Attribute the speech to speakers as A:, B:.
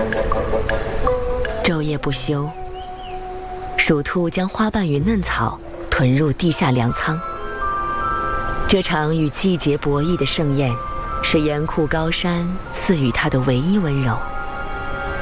A: 昼夜不休，鼠兔将花瓣与嫩草囤入地下粮仓。这场与季节博弈的盛宴，是严酷高山赐予它的唯一温柔。